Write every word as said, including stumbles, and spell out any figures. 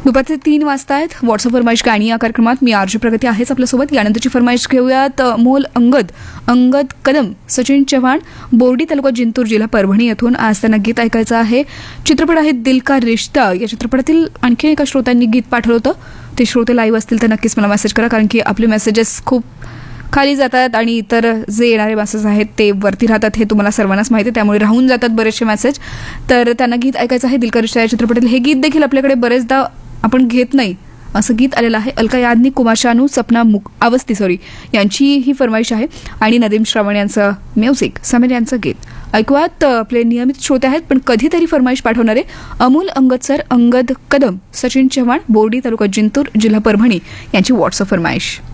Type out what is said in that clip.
दुपारचे तीन वाजता आहेत. व्हॉट्सअप फरमाईश गाणी या कार्यक्रमात मी आरजी प्रगती आहेच आपल्यासोबत. यानंतरची फरमाईश घेऊयात. मोल अंगद अंगद कदम सचिन चव्हाण बोर्डी तालुका जिंतूर जिल्हा परभणी येथून. आज त्यांना गीत ऐकायचं आहे. चित्रपट आहे दिल का रिश्ता. या चित्रपटातील आणखी एका श्रोत्यांनी गीत पाठवलं होतं. ते श्रोते लाईव्ह असतील तर नक्कीच मला मेसेज करा, कारण की आपले मेसेजेस खूप खाली जातात आणि इतर जे येणारे मेसेज आहेत ते वरती राहतात, हे तुम्हाला सर्वांनाच माहिती आहे. त्यामुळे राहून जातात बरेचसे मेसेज. तर त्यांना गीत ऐकायचं आहे दिल का रिश्ता या चित्रपटातील. हे गीत देखील आपल्याकडे बरेचदा आपण घेत नाही असं गीत आलेलं आहे. अलका याज्ञिक, कुमार शानू, सपना मुक अवस्थी सॉरी यांची ही फरमाईश आहे आणि नदीम श्रावण यांचं म्युझिक, समीर यांचं गीत. ऐकूयात. आपले नियमित श्रोते आहेत पण कधीतरी फरमाईश पाठवणारे अमोल अंगद सर अंगद कदम सचिन चव्हाण बोर्डी तालुका जिंतूर जिल्हा परभणी यांची व्हॉट्सअप फरमाईश.